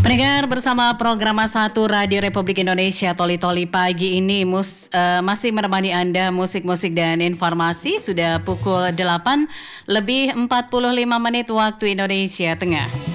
Pendengar bersama program satu Radio Republik Indonesia Toli-Toli pagi ini masih menemani Anda musik-musik dan informasi. Sudah pukul 8 lebih 45 menit waktu Indonesia Tengah.